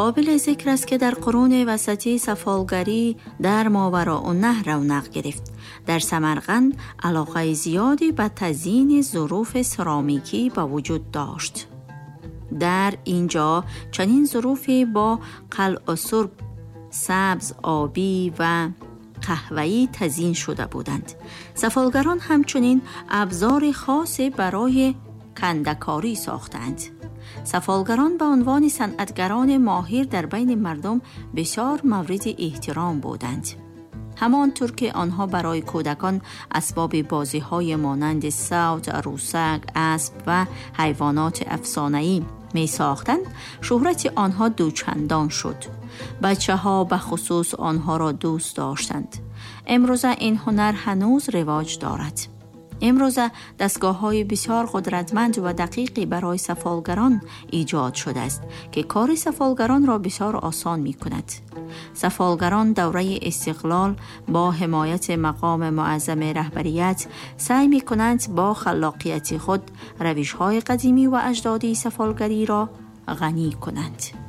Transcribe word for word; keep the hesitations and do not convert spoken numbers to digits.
قابل ذکر است که در قرون وسطی سفالگری در ماوراءالنهر رونق گرفت. در سمرقند علاقه زیادی به تزیین ظروف سرامیکی به وجود داشت. در اینجا چنین ظروفی با قلع سرب، سبز، آبی و قهوه‌ای تزیین شده بودند. سفالگران همچنین ابزار خاصی برای کنده‌کاری ساختند. سفالگران به عنوان صنعتگران ماهر در بین مردم بسیار مورد احترام بودند. همانطور که آنها برای کودکان اسباب بازی‌های مانند صوت، عروسک، اسب و حیوانات افسانه‌ای می ساختند، شهرت آنها دوچندان شد. بچه ها به خصوص آنها را دوست داشتند. امروزه این هنر هنوز رواج دارد. امروزه دستگاه‌های بسیار قدرتمند و دقیقی برای سفالگران ایجاد شده است که کار سفالگران را بسیار آسان می‌کند. سفالگران دوره استقلال با حمایت مقام معظم رهبریت سعی می‌کنند با خلاقیت خود روش‌های قدیمی و اجدادی سفالگری را غنی کنند.